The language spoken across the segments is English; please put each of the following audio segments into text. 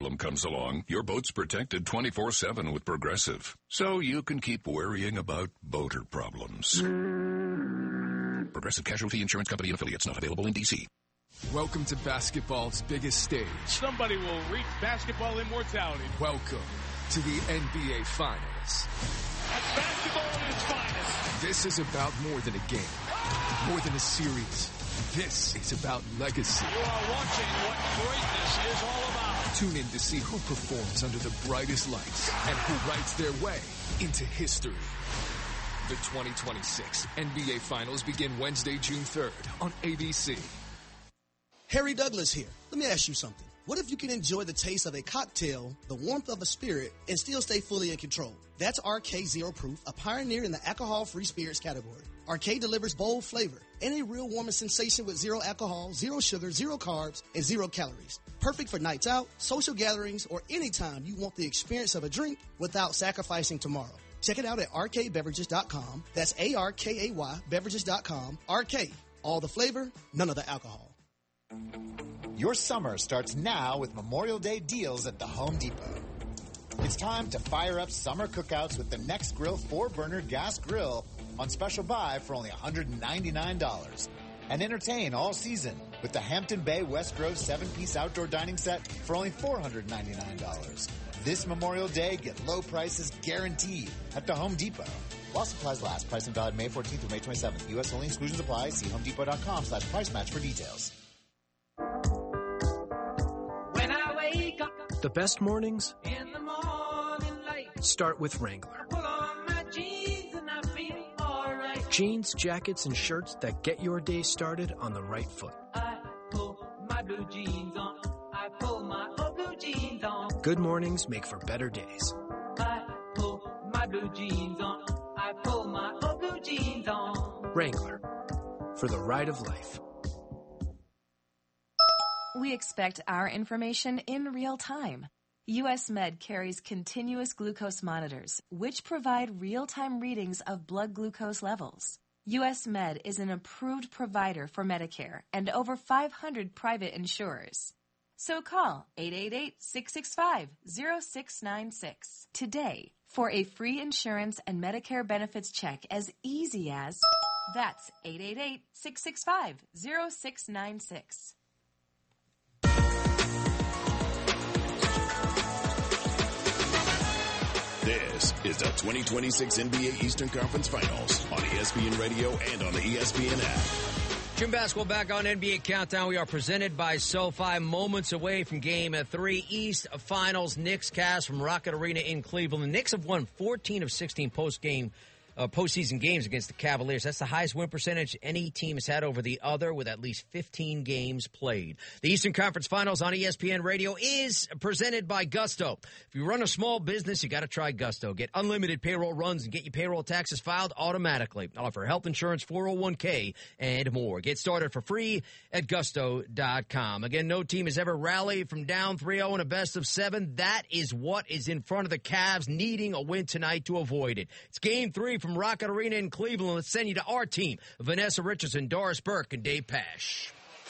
problem comes along, your boat's protected 24/7 with Progressive. So you can keep worrying about boater problems. Progressive Casualty Insurance Company and affiliates, not available in D.C. Welcome to basketball's biggest stage. Somebody will reach basketball immortality. Welcome to the NBA Finals. That's basketball at its finest. This is about more than a game, more than a series. This is about legacy. You are watching what greatness is all about. Tune in to see who performs under the brightest lights and who writes their way into history. The 2026 NBA Finals begin Wednesday, June 3rd on ABC. Harry Douglas here. Let me ask you something. What if you can enjoy the taste of a cocktail, the warmth of a spirit, and still stay fully in control? That's RK Zero Proof, a pioneer in the alcohol-free spirits category. RK delivers bold flavor and a real warming sensation with zero alcohol, zero sugar, zero carbs, and 0 calories. Perfect for nights out, social gatherings, or anytime you want the experience of a drink without sacrificing tomorrow. Check it out at rkbeverages.com. That's ARKAY beverages.com. RK, all the flavor, none of the alcohol. Your summer starts now with Memorial Day deals at the Home Depot. It's time to fire up summer cookouts with the Next Grill 4-burner gas grill on special buy for only $199. And entertain all season with the Hampton Bay West Grove 7-piece outdoor dining set for only $499. This Memorial Day, get low prices guaranteed at the Home Depot. While supplies last, price and valid May 14th through May 27th. U.S. only, exclusions apply. See homedepot.com/price match for details. The best mornings in the morning light start with Wrangler. Pull on my jeans and I feel all right. Jeans, jackets, and shirts that get your day started on the right foot. I pull my blue jeans on. I pull my blue jeans on. Good mornings make for better days. I pull my blue jeans on. I pull my blue jeans on. Wrangler, for the ride of life. We expect our information in real time. US Med carries continuous glucose monitors, which provide real-time readings of blood glucose levels. US Med is an approved provider for Medicare and over 500 private insurers. So call 888-665-0696 today for a free insurance and Medicare benefits check as easy as... That's 888-665-0696. This is the 2026 NBA Eastern Conference Finals on ESPN Radio and on the ESPN app. June basketball back on NBA Countdown. We are presented by SoFi, moments away from Game 3 East Finals. Knicks Cavs from Rocket Arena in Cleveland. The Knicks have won 14 of 16 postseason games against the Cavaliers. That's the highest win percentage any team has had over the other, with at least 15 games played. The Eastern Conference Finals on ESPN Radio is presented by Gusto. If you run a small business, you got to try Gusto. Get unlimited payroll runs and get your payroll taxes filed automatically. Offer health insurance, 401k, and more. Get started for free at gusto.com. Again, no team has ever rallied from down 3-0 in a best of 7. That is what is in front of the Cavs, needing a win tonight to avoid it. It's Game 3 from Rocket Arena in Cleveland. Let's send you to our team, Vanessa Richardson, Doris Burke, and Dave Pasch.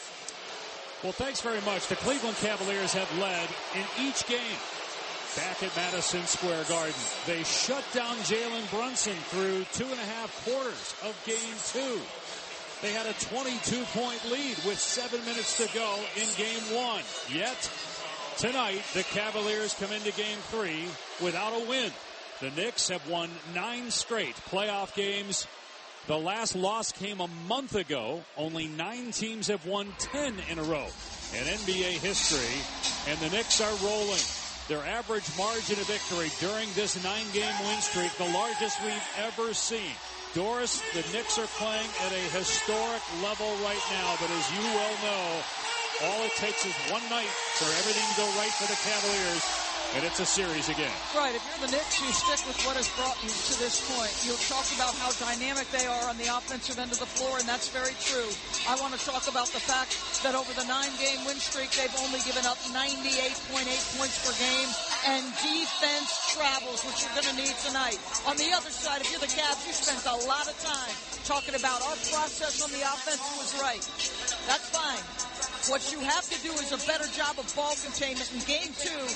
Well, thanks very much. The Cleveland Cavaliers have led in each game back at Madison Square Garden. They shut down Jalen Brunson through 2.5 quarters of Game 2. They had a 22-point lead with 7 minutes to go in Game 1. Yet, tonight, the Cavaliers come into Game 3 without a win. The Knicks have won 9 straight playoff games. The last loss came a month ago. Only 9 teams have won 10 in a row in NBA history, and the Knicks are rolling. Their average margin of victory during this 9-game win streak, the largest we've ever seen. Doris, the Knicks are playing at a historic level right now, but as you well know, all it takes is one night for everything to go right for the Cavaliers, and it's a series again. Right. If you're the Knicks, you stick with what has brought you to this point. You'll talk about how dynamic they are on the offensive end of the floor, and that's very true. I want to talk about the fact that over the 9-game win streak, they've only given up 98.8 points per game, and defense travels, which you're going to need tonight. On the other side, if you're the Cavs, you spent a lot of time talking about our process on the offense was right. That's fine. What you have to do is a better job of ball containment in Game 2.